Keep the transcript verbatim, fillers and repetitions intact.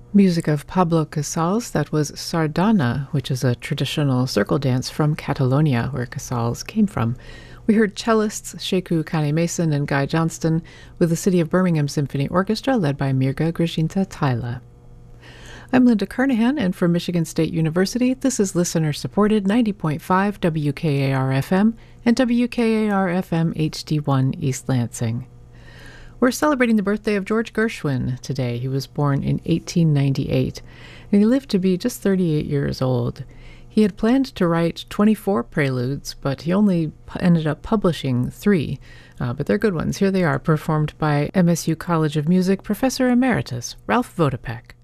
Music of Pablo Casals, that was Sardana, which is a traditional circle dance from Catalonia, where Casals came from. We heard cellists Sheku Kane-Mason and Guy Johnston with the City of Birmingham Symphony Orchestra led by Mirga Grażyna Tyla. I'm Linda Carnahan, and from Michigan State University, this is listener-supported ninety point five W K A R F M and W K A R F M H D one East Lansing. We're celebrating the birthday of George Gershwin today. He was born in eighteen ninety-eight, and he lived to be just thirty-eight years old. He had planned to write twenty-four preludes, but he only ended up publishing three. Uh, but they're good ones. Here they are, performed by M S U College of Music Professor Emeritus Ralph Vodopek.